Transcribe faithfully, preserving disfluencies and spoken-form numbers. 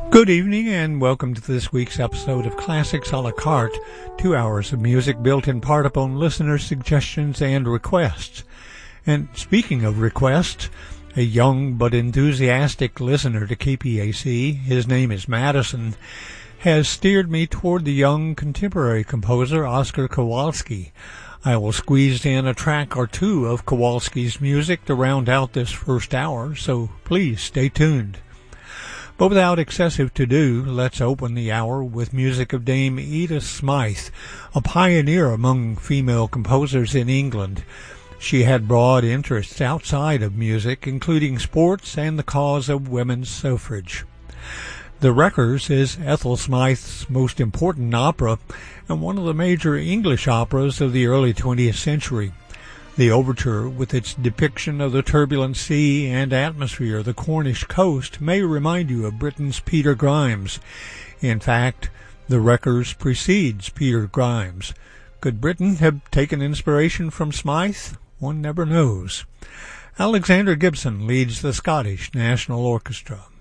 Good evening and welcome to this week's episode of Classics a la carte, two hours of music built in part upon listener suggestions and requests. And speaking of requests, a young but enthusiastic listener to K P A C, his name is Madison, has steered me toward the young contemporary composer Oscar Kowalski. I will squeeze in a track or two of Kowalski's music to round out this first hour, so please stay tuned. But without excessive to-do, let's open the hour with music of Dame Edith Smythe, a pioneer among female composers in England. She had broad interests outside of music, including sports and the cause of women's suffrage. The Wreckers is Ethel Smythe's most important opera and one of the major English operas of the early twentieth century. The overture, with its depiction of the turbulent sea and atmosphere of the Cornish coast, may remind you of Britain's Peter Grimes. In fact, The Wreckers precedes Peter Grimes. Could Britain have taken inspiration from Smythe? One never knows. Alexander Gibson leads the Scottish National Orchestra.